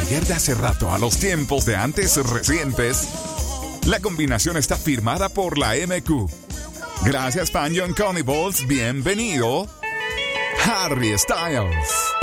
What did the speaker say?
ayer de hace rato a los tiempos de antes recientes, la combinación está firmada por la MQ. Gracias, Pan John Connie Balls. Bienvenido, Harry Styles.